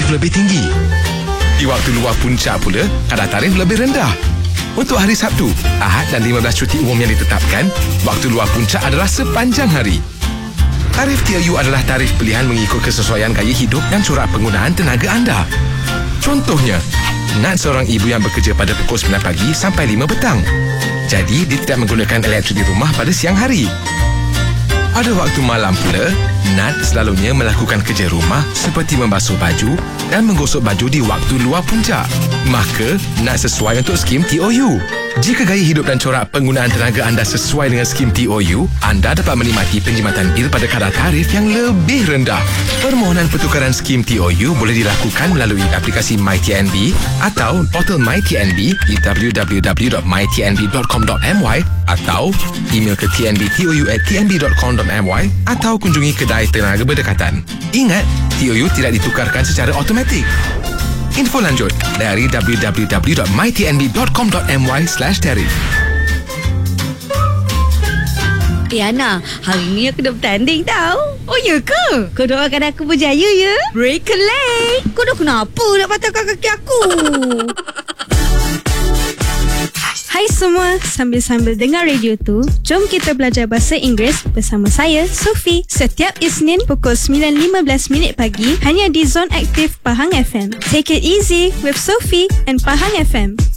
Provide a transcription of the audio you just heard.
tarif lebih tinggi. Di waktu luar puncak pula, kadar tarif lebih rendah. Untuk hari Sabtu, Ahad dan 15 cuti umum yang ditetapkan, waktu luar puncak adalah sepanjang hari. Tarif TOU adalah tarif pilihan mengikut kesesuaian gaya hidup dan corak penggunaan tenaga anda. Contohnya, Nat seorang ibu yang bekerja pada pukul 9 pagi sampai 5 petang. Jadi, dia tidak menggunakan elektrik di rumah pada siang hari. Pada waktu malam pula, Nat selalunya melakukan kerja rumah seperti membasuh baju dan menggosok baju di waktu luar puncak. Maka, Nat sesuai untuk skim TOU. Jika gaya hidup dan corak penggunaan tenaga anda sesuai dengan skim TOU, anda dapat menikmati penjimatan bil pada kadar tarif yang lebih rendah. Permohonan pertukaran skim TOU boleh dilakukan melalui aplikasi MyTNB atau portal MyTNB di www.mytnb.com.my atau email ke tnbtou@tnb.com.my atau kunjungi kedai tenaga berdekatan. Ingat, TOU tidak ditukarkan secara automatik. Info lanjut dari www.mytnb.com.my/tarif. Ana, hari ni aku dah bertanding tau. Oh ya ke? Kau doakan aku berjaya ya? Break a leg. Kau dah kenapa nak patahkan kaki aku? Hai semua, sambil-sambil dengar radio tu, jom kita belajar bahasa Inggeris bersama saya, Sufi. Setiap Isnin pukul 9.15 pagi hanya di Zone Aktif Pahang FM. Take it easy with Sufi and Pahang FM.